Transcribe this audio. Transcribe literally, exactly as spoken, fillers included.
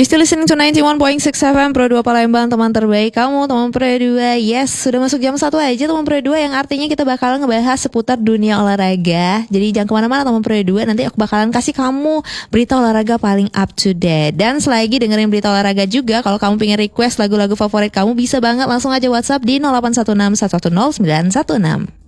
You still listening to ninety-one point six F M Pro dua Palembang, teman terbaik kamu, teman Pro dua. Yes, sudah masuk jam satu aja teman Pro dua, yang artinya kita bakalan ngebahas seputar dunia olahraga. Jadi jangan kemana-mana teman Pro dua, nanti aku bakalan kasih kamu berita olahraga paling up to date. Dan selagi dengerin berita olahraga juga, kalau kamu pengen request lagu-lagu favorit kamu, bisa banget langsung aja WhatsApp di nol delapan satu enam satu satu nol sembilan satu enam.